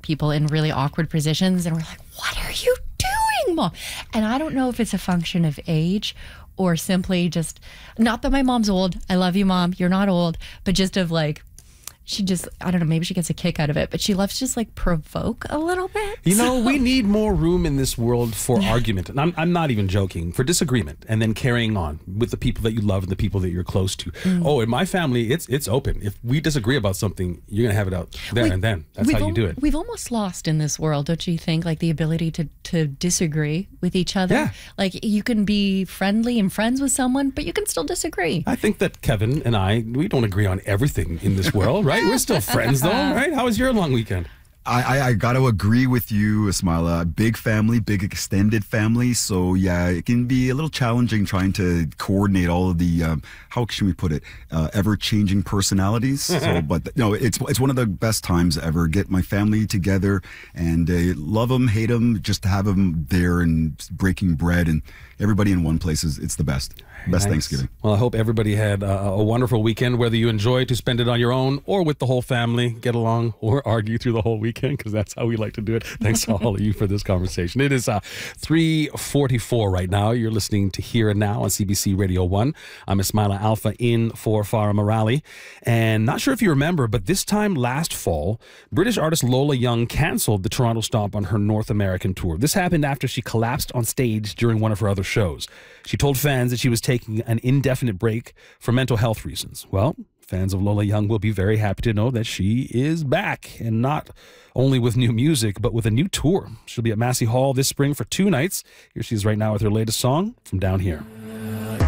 people in really awkward positions, and we're like, what are you doing, Mom? And I don't know if it's a function of age or simply just, not that my mom's old. I love you, Mom. You're not old. But just of like, she just, I don't know, maybe she gets a kick out of it, but she loves to just like provoke a little bit. You know, we need more room in this world for argument. And I'm not even joking, for disagreement, and then carrying on with the people that you love and the people that you're close to. Oh, in my family, it's open. If we disagree about something, you're going to have it out there and then. That's how you do it. We've almost lost in this world, don't you think? Like the ability to disagree with each other. Yeah. Like you can be friendly and friends with someone, but you can still disagree. I think that Kevin and we don't agree on everything in this world, right? We're still friends, though, right? How was your long weekend? I got to agree with you, Ismaila. Big family, big extended family. So, yeah, it can be a little challenging trying to coordinate all of the, how should we put it, ever-changing personalities. So, but no, it's one of the best times ever. Get my family together and love them, hate them, just to have them there and breaking bread and everybody in one place it's the best. Best Nice. Thanksgiving. Well, I hope everybody had a wonderful weekend, whether you enjoy to spend it on your own or with the whole family, get along or argue through the whole weekend, because that's how we like to do it. Thanks to all of you for this conversation. It is 3:44 right now. You're listening to Here and Now on CBC Radio 1. I'm Ismaila Alpha in for Farah Morali. And not sure if you remember, but this time last fall, British artist Lola Young canceled the Toronto stop on her North American tour. This happened after she collapsed on stage during one of her other shows. She told fans that she was taking an indefinite break for mental health reasons. Well, fans of Lola Young will be very happy to know that she is back, and not only with new music, but with a new tour. She'll be at Massey Hall this spring for 2 nights. Here she is right now with her latest song, From Down Here.